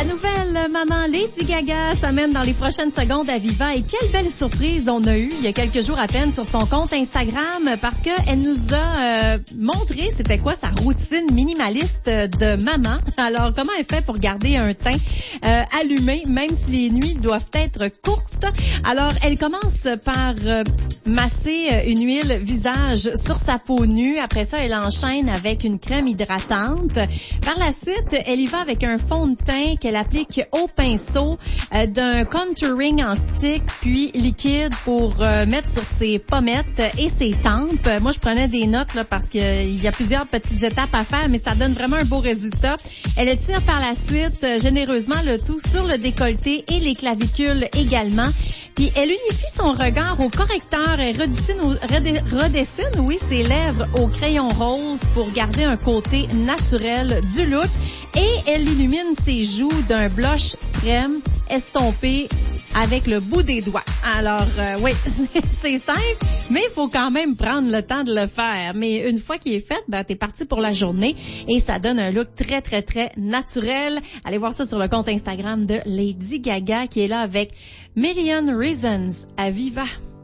nouvelle maman Lady Gaga s'amène dans les prochaines secondes à Viva et quelle belle surprise on a eu il y a quelques jours à peine sur son compte Instagram parce que elle nous a montré c'était quoi sa routine minimaliste de maman. Alors comment elle fait pour garder un teint allumé même si les nuits doivent être courtes. Alors elle commence par masser une huile visage sur sa peau nue. Après ça elle enchaîne avec une crème hydratante. Par la suite elle y va avec un fond de teint qu'elle applique au pinceau, d'un contouring en stick puis liquide pour mettre sur ses pommettes et ses tempes. Moi, je prenais des notes là parce qu'il y a plusieurs petites étapes à faire, mais ça donne vraiment un beau résultat. Elle étire par la suite généreusement le tout sur le décolleté et les clavicules également. Puis elle unifie son regard au correcteur et redessine, oui, ses lèvres au crayon rose pour garder un côté naturel du look. Et elle illumine ses joues d'un blush crème estompé avec le bout des doigts. Alors, oui, c'est simple, mais il faut quand même prendre le temps de le faire. Mais une fois qu'il est fait, ben, t'es parti pour la journée et ça donne un look très, très, très naturel. Allez voir ça sur le compte Instagram de Lady Gaga qui est là avec Million Reasons à Viva.